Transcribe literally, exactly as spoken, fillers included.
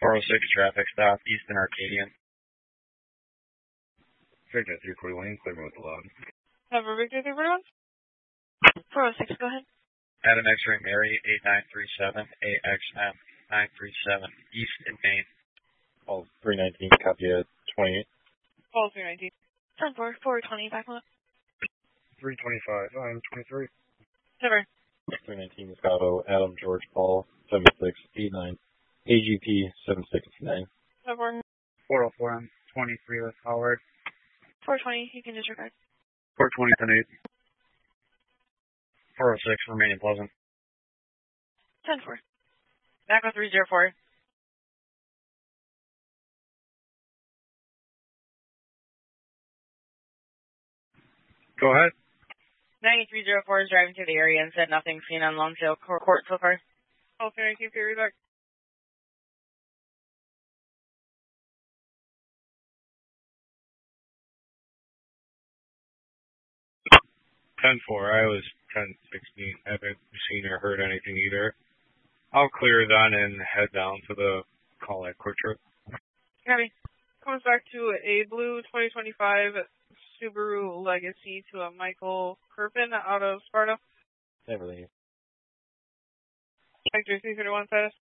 four oh six traffic stop, Easton Arcadian. Victor three forty-one, clear with the log. Have a Victor three forty-one? four oh six, go ahead. Adam X-ray Mary, eight nine three seven, A X M nine three seven, East in Maine. Call three nineteen, copy at twenty-eight. Call three nineteen. ten four, four twenty, back on. three twenty-five, I'm twenty-three. Never. three nineteen, Moscato, Adam George Paul, seven six eight nine, A G P seven six nine. Never. four oh four, I'm twenty-three with Howard. four twenty, you can disregard. four twenty, ten eight. four oh six, remaining Pleasant. ten four. Back on three zero four. Go ahead. ninety-three oh four is driving through the area and said nothing seen on Longtail Court so far. Oh, can I keep your back? ten four, I was ten sixteen. Haven't seen or heard anything either. I'll clear then and head down to the call at Quick Trip. Copy. Comes back to a blue twenty twenty-five Subaru Legacy to a Michael Kirpin out of Sparta. Never leave. Victor three thirty-one status.